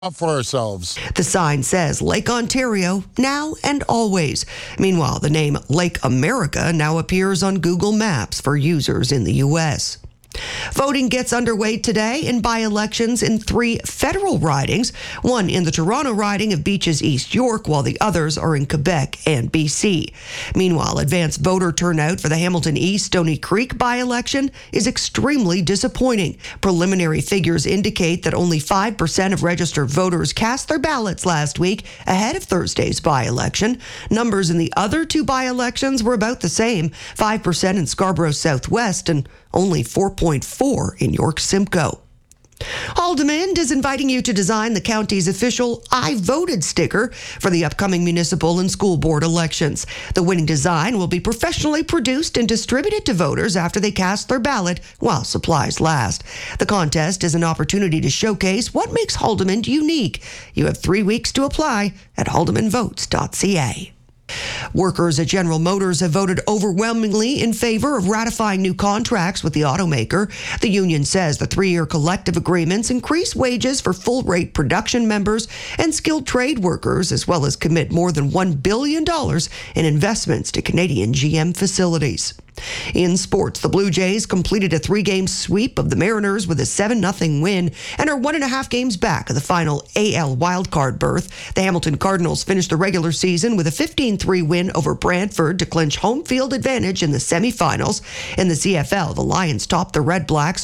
up for ourselves. The sign says Lake Ontario, now and always. Meanwhile, the name Lake America now appears on Google Maps for users in the U.S. Voting gets underway today in by-elections in 3 federal ridings, one in the Toronto riding of Beaches East York, while the others are in Quebec and BC. Meanwhile, advanced voter turnout for the Hamilton East Stony Creek by-election is extremely disappointing. Preliminary figures indicate that only 5% of registered voters cast their ballots last week ahead of Thursday's by-election. Numbers in the other 2 by-elections were about the same, 5% in Scarborough Southwest and only 4.4 in York Simcoe. Haldimand is inviting you to design the county's official I Voted sticker for the upcoming municipal and school board elections. The winning design will be professionally produced and distributed to voters after they cast their ballot while supplies last. The contest is an opportunity to showcase what makes Haldimand unique. You have 3 weeks to apply at haldimandvotes.ca. Workers at General Motors have voted overwhelmingly in favor of ratifying new contracts with the automaker. The union says the 3-year collective agreements increase wages for full-rate production members and skilled trade workers, as well as commit more than $1 billion in investments to Canadian GM facilities. In sports, the Blue Jays completed a 3-game sweep of the Mariners with a 7-0 win and are 1.5 games back of the final AL wildcard berth. The Hamilton Cardinals finished the regular season with a 15-3 win over Brantford to clinch home field advantage in the semifinals. In the CFL, the Lions topped the Red Blacks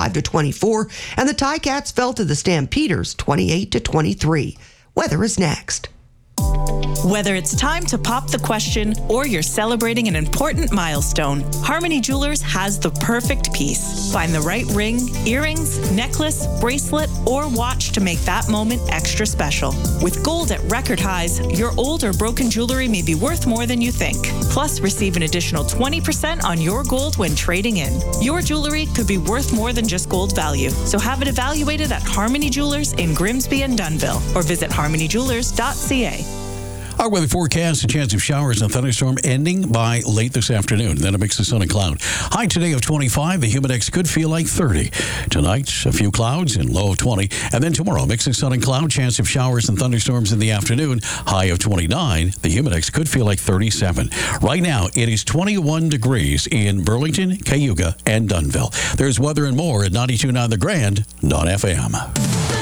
45-24, and the Ticats fell to the Stampeders 28-23. Weather is next. Whether it's time to pop the question or you're celebrating an important milestone, Harmony Jewelers has the perfect piece. Find the right ring, earrings, necklace, bracelet, or watch to make that moment extra special. With gold at record highs, your old or broken jewelry may be worth more than you think. Plus, receive an additional 20% on your gold when trading in. Your jewelry could be worth more than just gold value, so have it evaluated at Harmony Jewelers in Grimsby and Dunnville, or visit harmonyjewelers.ca. Our weather forecast, a chance of showers and thunderstorm ending by late this afternoon. Then a mix of sun and cloud. High today of 25. The humidex could feel like 30. Tonight, a few clouds and low of 20. And then tomorrow, mix of sun and cloud. Chance of showers and thunderstorms in the afternoon. High of 29. The humidex could feel like 37. Right now, it is 21 degrees in Burlington, Cayuga, and Dunnville. There's weather and more at 92.9 The Grand.fm.